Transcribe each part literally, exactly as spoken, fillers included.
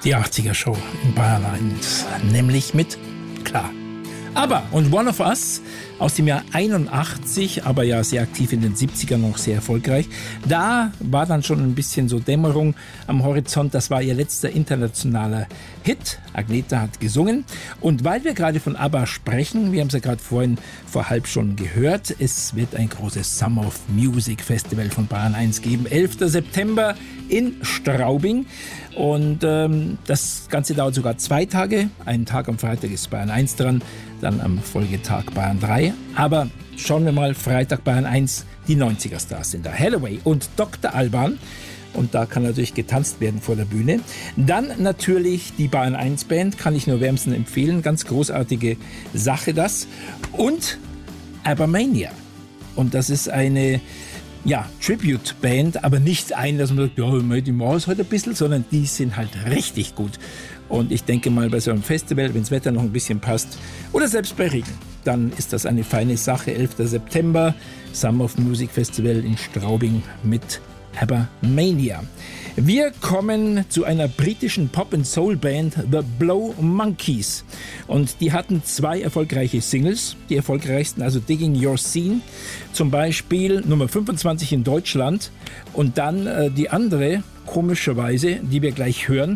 Die achtziger-Show in Bayern eins, nämlich mit Klar. Aber, und One of Us aus dem Jahr einundachtzig, aber ja sehr aktiv in den siebzigern, noch sehr erfolgreich. Da war dann schon ein bisschen so Dämmerung am Horizont. Das war ihr letzter internationaler Hit. Agnetha hat gesungen. Und weil wir gerade von ABBA sprechen, wir haben es ja gerade vorhin vor halb schon gehört, es wird ein großes Summer of Music Festival von Bayern eins geben. elfter September in Straubing. Und ähm, das Ganze dauert sogar zwei Tage. Einen Tag am Freitag ist Bayern eins dran, dann am Folgetag Bayern drei. Aber schauen wir mal, Freitag Bayern eins, die neunziger-Stars sind da. Hathaway und Doktor Alban. Und da kann natürlich getanzt werden vor der Bühne. Dann natürlich die Bayern eins Band, kann ich nur wärmstens empfehlen. Ganz großartige Sache das. Und ABBA-Mania. Und das ist eine... Ja, Tribute-Band, aber nicht eine, dass man sagt, ja, die machen es halt ein bisschen, sondern die sind halt richtig gut. Und ich denke mal, bei so einem Festival, wenn das Wetter noch ein bisschen passt, oder selbst bei Regen, dann ist das eine feine Sache. elfter September, Summer of Music Festival in Straubing mit ABBA-Mania. Wir kommen zu einer britischen Pop-and-Soul-Band, The Blow Monkeys. Und die hatten zwei erfolgreiche Singles, die erfolgreichsten, also Digging Your Scene, zum Beispiel Nummer fünfundzwanzig in Deutschland. Und dann äh, die andere, komischerweise, die wir gleich hören,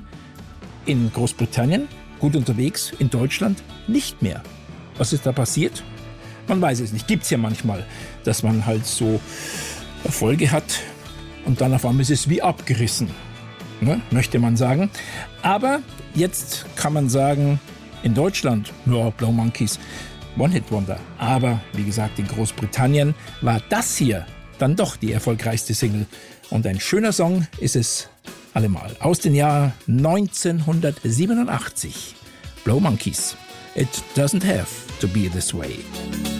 in Großbritannien, gut unterwegs, in Deutschland nicht mehr. Was ist da passiert? Man weiß es nicht. Gibt es ja manchmal, dass man halt so Erfolge hat, und dann auf einmal ist es wie abgerissen, ne, möchte man sagen. Aber jetzt kann man sagen, in Deutschland, ja, Blow Monkeys, One-Hit-Wonder. Aber wie gesagt, in Großbritannien war das hier dann doch die erfolgreichste Single. Und ein schöner Song ist es allemal. Aus dem Jahr neunzehnhundertsiebenundachtzig. Blow Monkeys. It doesn't have to be this way.